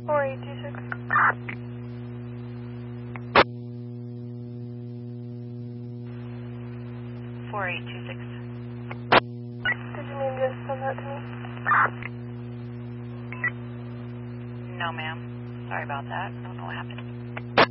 4826. 4826. Did you mean to send that to me? No, ma'am. Sorry about that. I don't know what happened.